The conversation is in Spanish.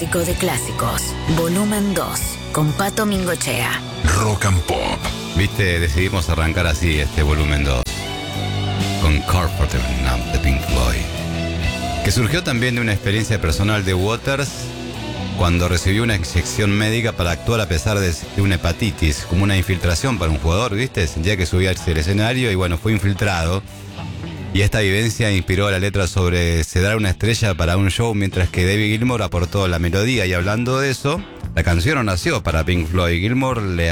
clásico de clásicos, volumen 2, con Pato Mingochea. Rock and Pop. Viste, decidimos arrancar así este volumen 2 con Comfortable Numb de Pink Floyd, que surgió también de una experiencia personal de Waters cuando recibió una inyección médica para actuar a pesar de una hepatitis, como una infiltración para un jugador, ¿viste? Sentía que subía al escenario y bueno, fue infiltrado. Y esta vivencia inspiró la letra sobre sedar una estrella para un show, mientras que David Gilmour aportó la melodía. Y hablando de eso, la canción no nació para Pink Floyd. Gilmour le